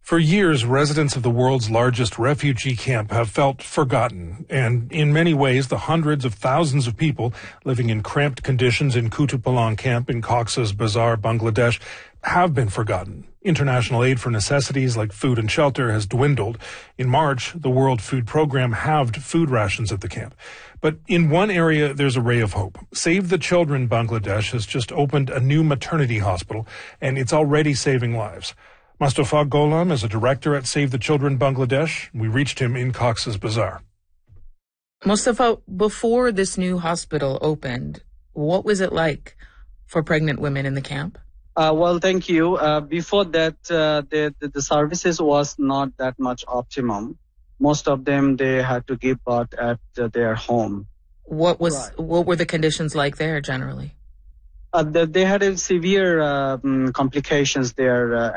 For years, residents of the world's largest refugee camp have felt forgotten, and in many ways, the hundreds of thousands of people living in cramped conditions in Kutupalong camp in Cox's Bazar, Bangladesh, have been forgotten. International aid for necessities like food and shelter has dwindled. In March, the World Food Program halved food rations at the camp. But in one area, there's a ray of hope. Save the Children Bangladesh has just opened a new maternity hospital, and it's already saving lives. Mustafa Golam is a director at Save the Children Bangladesh. We reached him in Cox's Bazar. Mustafa, before this new hospital opened, what was it like for pregnant women in the camp? Well, thank you. Before that, the services was not that much optimum. Most of them, they had to give birth at their home. What were the conditions like there generally? They had a severe complications there,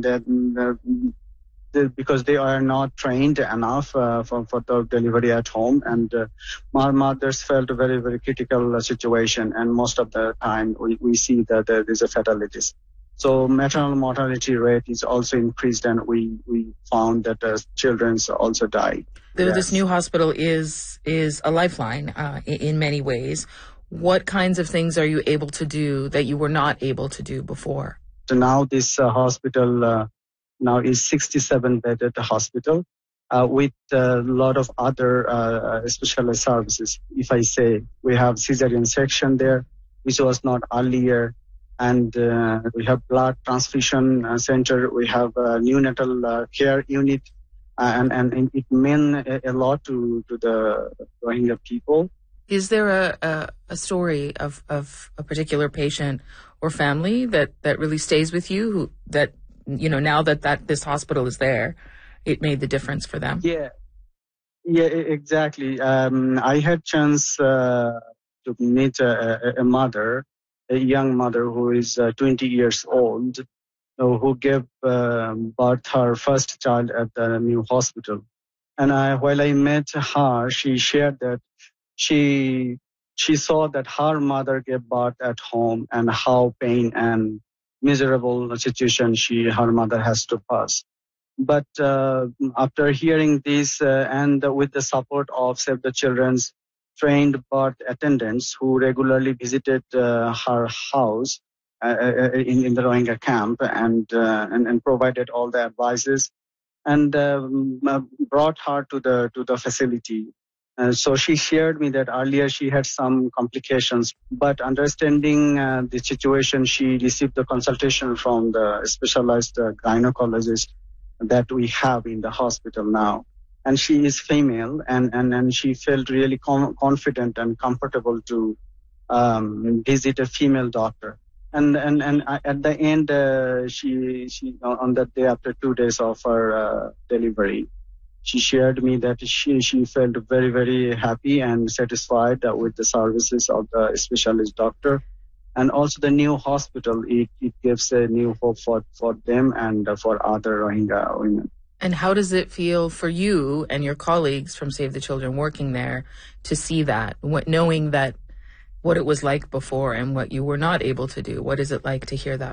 because they are not trained enough for the delivery at home, and our mothers felt a very, very critical situation, and most of the time we see that there is a fatalities. So maternal mortality rate is also increased, and we found that children also died. This new hospital is a lifeline in many ways. What kinds of things are you able to do that you were not able to do before? So now this hospital now is 67-bedded hospital with a lot of other specialized services. If I say, we have cesarean section there, which was not earlier, and we have blood transfusion center, we have a neonatal care unit, and it meant a lot to the Rohingya people. Is there a story of a particular patient or family that really stays with you, that, you know, now that this hospital is there, it made the difference for them? Yeah, exactly. I had chance to meet a mother, a young mother who is 20 years old, who gave birth her first child at the new hospital. And while I met her, she shared that she saw that her mother gave birth at home and how pain and miserable situation her mother has to pass. But after hearing this and with the support of Save the Children's trained birth attendants who regularly visited her house in the Rohingya camp and provided all the advices and brought her to the facility. So she shared me that earlier she had some complications, but understanding the situation, she received the consultation from the specialized gynecologist that we have in the hospital now. And she is female, and she felt really confident and comfortable to visit a female doctor. And at the end, she on that day after 2 days of her delivery, she shared me that she felt very, very happy and satisfied with the services of the specialist doctor. And also the new hospital, it gives a new hope for them and for other Rohingya women. And how does it feel for you and your colleagues from Save the Children working there to see that, knowing that what it was like before and what you were not able to do? What is it like to hear that?